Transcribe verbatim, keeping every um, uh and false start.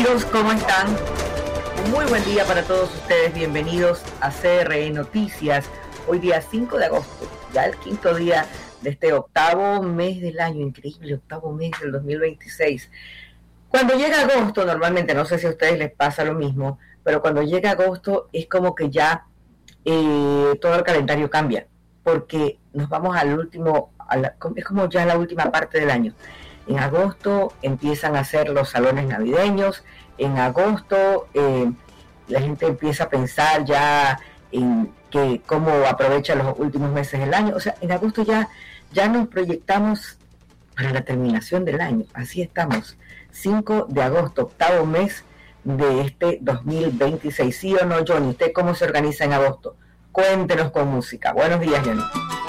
amigos, ¿cómo están? Un muy buen día para todos ustedes, bienvenidos a C R E Noticias. Hoy día cinco de agosto, ya el quinto día de este octavo mes del año, increíble, octavo mes del dos mil veintiséis. Cuando llega agosto, normalmente, no sé si a ustedes les pasa lo mismo, pero cuando llega agosto es como que ya eh, todo el calendario cambia, porque nos vamos al último, a la, es como ya la última parte del año. En agosto empiezan a hacer los salones navideños, en agosto eh, la gente empieza a pensar ya en que cómo aprovecha los últimos meses del año. O sea, en agosto ya, ya nos proyectamos para la terminación del año. Así estamos, cinco de agosto, octavo mes de este dos mil veintiséis. ¿Sí o no, Johnny? ¿Usted cómo se organiza en agosto? Cuéntenos con música. Buenos días, Johnny.